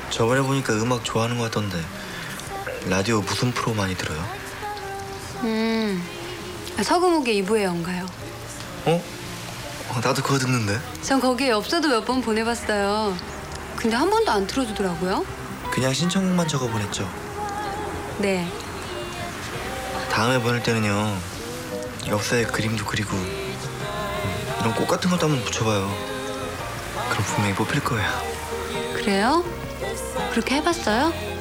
저번에 보니까 음악 좋아하는 것 같던데 라디오 무슨 프로 많이 들어요? 서금욱의 이브의 연가요. 어? 나도 그거 듣는데. 전 거기에 엽서도 몇 번 보내봤어요. 근데 한 번도 안 틀어주더라고요. 그냥 신청곡만 적어보냈죠. 네. 다음에 보낼 때는요 엽서에 그림도 그리고 이런 꽃 같은 것도 한번 붙여봐요. 그럼 분명히 뽑힐 거예요. 그래요? 그렇게 해봤어요?